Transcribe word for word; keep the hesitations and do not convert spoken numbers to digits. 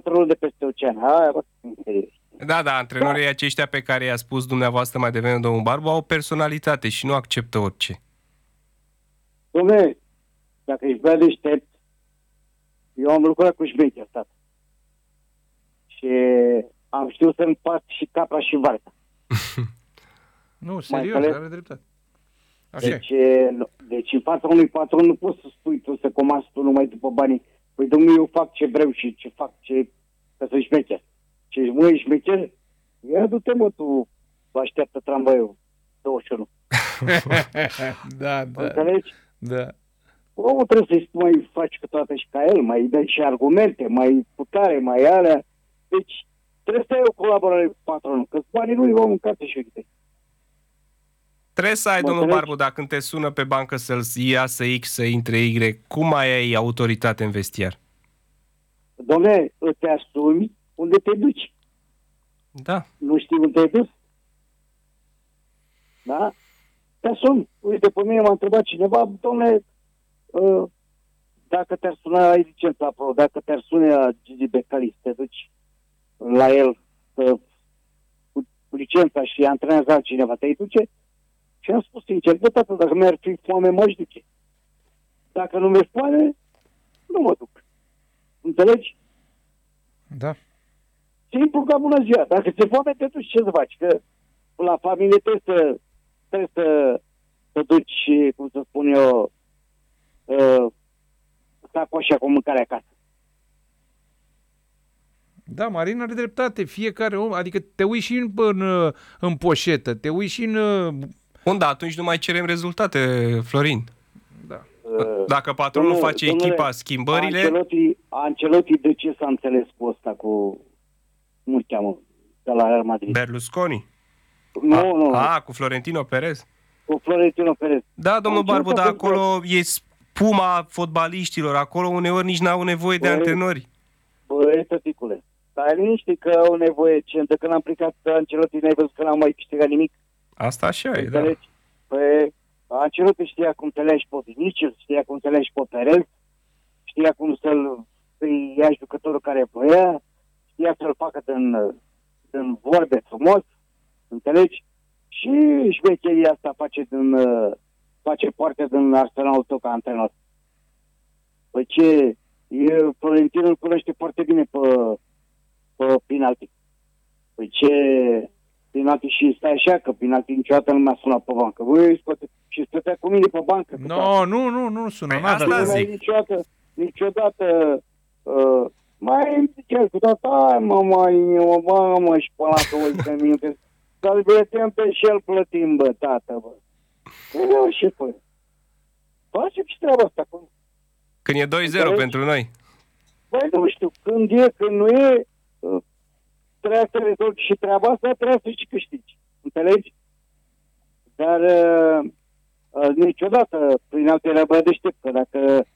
patronul de peste ocean. Hai, bă, Da, da, antrenorii da. aceștia pe care i-a spus dumneavoastră mai devreme, domnul Barbu, au personalitate și nu acceptă orice. Dom'le, dacă ești bea deștept, eu am lucrat cu șmecher, tată. Și am știut să împart și capra și varta. Nu, serios, are dreptate. Așa deci, deci în fața unui patron nu poți să spui tu, să comanzi tu numai după banii. Păi, domnule, eu fac ce vreau și ce fac, ce... ca să-i șmecher. Ce mă, ești șmecher? Ia du-te, mă, tu așteaptă tramvaiul douăzeci și unu. Da, da. Înțelegi? Da. Omul trebuie să-i mai faci câteodată și ca el, mai dai și argumente, mai putare, mai alea. Deci, trebuie să ai o colaborare cu patronul, că banii nu-i vom mâncate și uite. Trebuie să ai, mă domnul înțelegi? Barbu, dacă când te sună pe bancă să-l iasă X, să intre Y, cum mai ai autoritate în vestiar? Dom'le, îți asumi unde te duci. Da. Nu știi unde te-ai dus? Da? Te asumi. Uite, pe mine m-a întrebat cineva, dom'le, uh, dacă te-ar suna, ai licența pro, dacă te-ar suna Gigi Becali, te duci la el uh, cu, cu licența și antrenează altcineva, te-ai duce? Și am spus sincer, bă, tată, dacă mi-ar fi foame, m-aș duce. Dacă nu mi-e foame, nu mă duc. Înțelegi? Da. Simplu ca bună ziua. Dacă ți-e foame, te duci, ce să faci? Că la familie trebuie să, trebuie să, să duci, cum să spun eu, uh, sacoșa cu mâncare acasă. Da, Marin are dreptate. Fiecare om, adică te uiți și în, în, în poșetă, te uiți și în... Bun, da, atunci nu mai cerem rezultate, Florin. Da. Dacă patronul Domnule, face domnule, echipa schimbările... Ancelotti, Ancelotti de ce s-a înțeles cu ăsta, cu... cum îl cheamă? De la Real Madrid. Berlusconi? Nu, a, nu. A, cu Florentino Perez? Cu Florentino Perez. Da, domnul Ancelotti Barbu, dar pentru- acolo e spuma fotbaliștilor. Acolo uneori nici n-au nevoie de Băi, antrenori. Băi, tăticule, stai liniște că au nevoie. Ce, de când am plecat Ancelotti, n-ai văzut că n-am mai câștigat nimic. Asta așa e, da. Înțelegi? Păi, Ancelotti știa cum să leagi pe Vinicius, știa cum să leagi pe Perez, știa cum să-l să-i ia jucătorul care voia, știa să-l facă din, din vorbe frumos, înțelegi? Și șmecheria asta face, din, face parte din arsenalul tău ca antrenor. Păi ce, e, Florentino îl cunoaște foarte bine pe, pe penalti. Păi ce... penalti și stai așa, că penalti niciodată nu mi-a sunat pe bancă. Băi, scoate, și stătea cu mine pe bancă. No, nu, nu, nu sună. Păi asta nada. zic. Niciodată, niciodată, uh, mai îmi zicea câteodată, hai mă, mai, mă, mă, mă, și până la douăzeci de minute, să-l vedem pe și el plătim, bă, tată, bă. Eu și fă. Facem și treaba asta acum. Când e doi zero Înțelegi? pentru noi. Băi, nu știu, când e, când nu e, uh, trebuie să rezolvi și treaba asta, trebuie să și câștigi. Înțelegi? Dar uh, uh, niciodată prin alte era bă deștept, că dacă